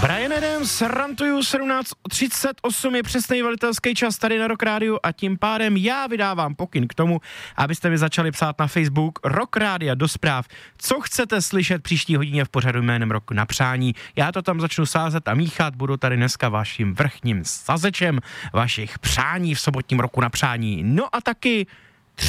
Bryan Adams, rantuju 17:38 je přesný velitelský čas tady na Rock Rádiu a tím pádem já vydávám pokyn k tomu, abyste mi začali psát na Facebook Rock Rádia do zpráv, co chcete slyšet příští hodině v pořadu jménem Roku na přání. Já to tam začnu sázet a míchat, budu tady dneska vaším vrchním sazečem vašich přání v sobotním Roku na přání. No a taky